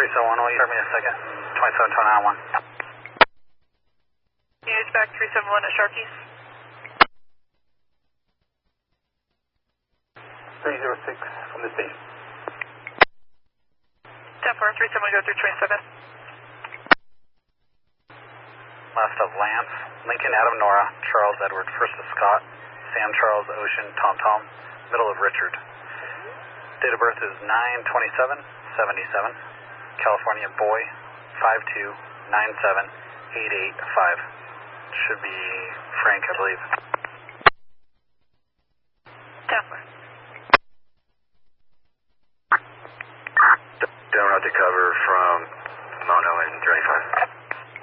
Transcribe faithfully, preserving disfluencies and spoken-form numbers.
three seven one, will you start me a second? twenty-seven twenty-nine one. Units back three seven one to Sharkies. three zero six from the station. ten four, three seven one, go through twenty-seven. Last of Lance, Lincoln, Adam, Nora, Charles, Edward, first of Scott, Sam, Charles, Ocean, Tom, Tom, middle of Richard. Date of birth is nine twenty-seven seventy-seven. California, boy, five two nine seven eight eight five. Should be Frank, I believe. ten four. Down out to cover from Mono and thirty-five.